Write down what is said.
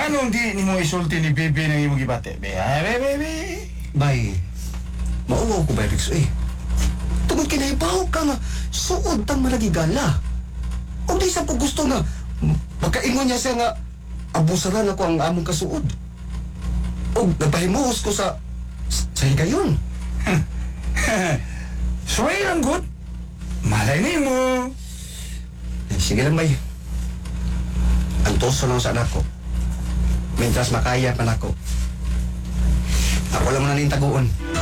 Nganong di ni mo isulti ni Bibi ng imong gibate? Bebe. Bay, mauwaw ko ba, Rix? Tungod kinaibaw ka nga, suod tang malagigala. O di sa po gusto nga, pagkaingon niya siya nga, abusaran ako ang among kasuod. O napahimuhos ko sa higayon. Suway lang, good. Malay ni mo. Sige lang, Bay. Antoso lang sa anak ko. Mientras makaya pa na ako. Ako lang mo na ning taguon.